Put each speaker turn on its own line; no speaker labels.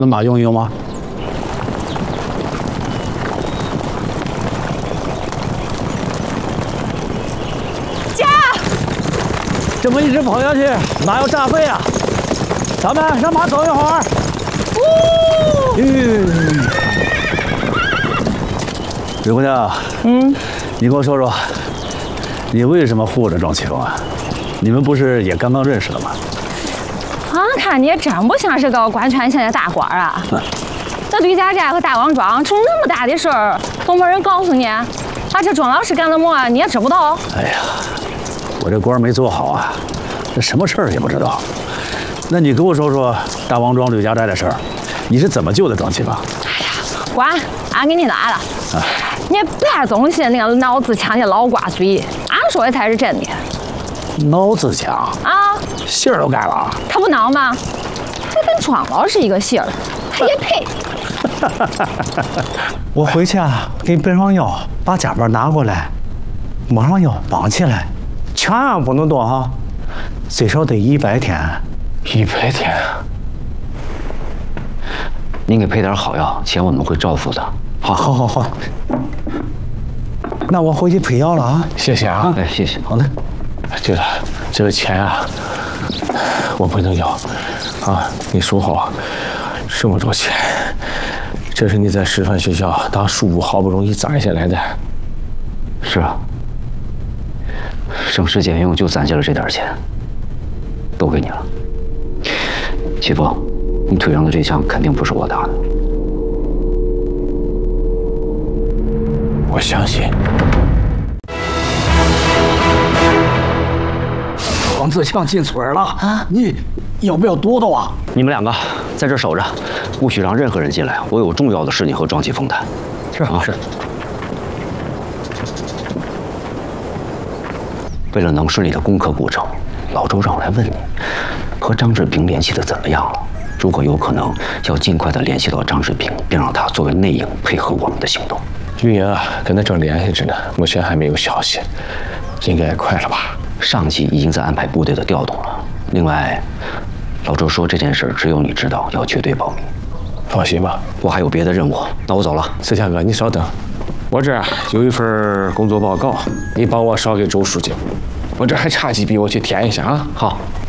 那妈用一用吗？
姐，
这么一直跑下去，哪有炸飞啊？咱们让妈走一会儿。李姑娘，你跟我说说，你为什么护着庄启峰啊？你们不是也刚刚认识的吗？
俺看你真不像是个管权限的大官啊！那吕家寨和大王庄出那么大的事儿，都没人告诉你，这庄老师干了么你也知不道？
哎呀，我这官没做好啊，这什么事儿也不知道。那你跟我说说大王庄吕家寨的事儿，你是怎么救的庄启峰？
哎呀，管俺给你拿了。你别总信那个脑子强的老瓜嘴，俺说的才是真的。
脑子强
啊，
姓儿都改了，
他不孬吗？还跟庄老师一个姓儿，他也配？
我回去啊，给你备上药，把夹板拿过来，抹上药绑起来，千万不能动哈，最少得100天。
100天。
您给配点好药，钱我们会照付的。
好，那我回去配药了啊。
谢谢啊，
哎，谢谢。
好嘞。
对了，这个钱啊，我不能要啊！你说好，这么多钱，这是你在师范学校当书部好不容易攒下来的。
是啊，省吃俭用就攒下了这点钱，都给你了。启峰，你腿上的这枪肯定不是我打的。
我相信。
黄自强进村了啊！你要不要躲躲啊？
你们两个在这守着，不许让任何人进来。我有重要的事情和庄启峰谈。
是啊，是。
为了能顺利的攻克古城，老周让我来问你，和张志平联系的怎么样了？如果有可能，要尽快的联系到张志平，并让他作为内应配合我们的行动。
运营啊，跟他正联系着呢，目前还没有消息，应该快了吧？
上级已经在安排部队的调动了。另外，老周说这件事只有你知道，要绝对保密。
放心吧，
我还有别的任务，那我走了。
自强哥，你稍等，我这儿有一份工作报告，你帮我捎给周书记。我这还差几笔，我去填一下啊。
好。